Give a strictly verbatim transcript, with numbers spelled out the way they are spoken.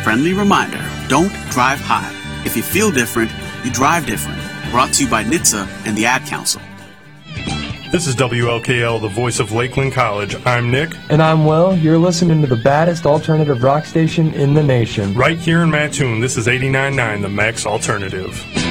Friendly reminder, don't drive high. If you feel different, you drive different. Brought to you by N H T S A and the Ad Council. This is W L K L, the voice of Lakeland College. I'm Nick. And I'm Will. You're listening to the baddest alternative rock station in the nation. Right here in Mattoon, this is eighty-nine point nine, the Max Alternative.